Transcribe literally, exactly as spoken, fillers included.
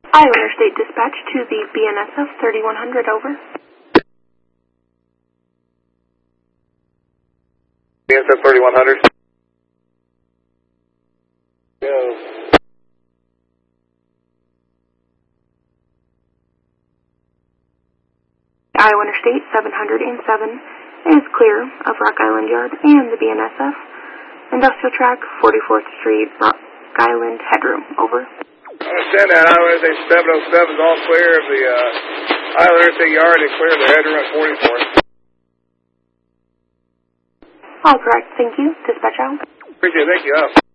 Iowa Interstate Dispatch to the B N S F thirty-one hundred, over. B N S F thirty-one hundred. Go. Iowa Interstate seven hundred seven is clear of Rock Island Yard and the B N S F. Industrial Track, forty-fourth Street, Rock Island Headroom, over. I understand that. Iowa Interstate seven oh seven is all clear of the uh, Iowa Interstate Yard and clear of the headroom at forty-fourth. All correct, thank you. Dispatch out. Appreciate it, thank you. Up.